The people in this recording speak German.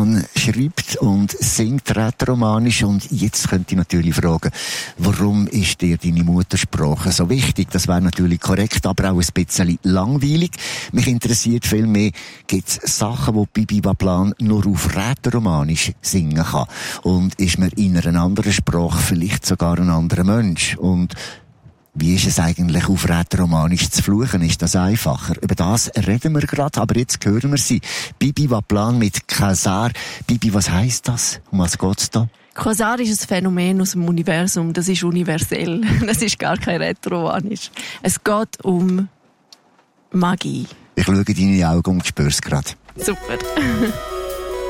Waplan schreibt und singt rätoromanisch. Und jetzt könnte ich natürlich fragen, warum ist dir deine Muttersprache so wichtig? Das wäre natürlich korrekt, aber auch ein bisschen langweilig. Mich interessiert viel mehr, gibt es Sachen, die Bibi Waplan nur auf rätoromanisch singen kann? Und ist man in einer anderen Sprache vielleicht sogar ein anderer Mensch? Und wie ist es eigentlich, auf rätoromanisch zu fluchen? Ist das einfacher? Über das reden wir gerade, aber jetzt hören wir sie. Bibi Waplan mit Quasar. Bibi, was heisst das? Um was geht's da? Quasar ist ein Phänomen aus dem Universum. Das ist universell. Das ist gar kein rätoromanisch. Es geht um Magie. Ich schaue in deine Augen und spür's gerade. Super.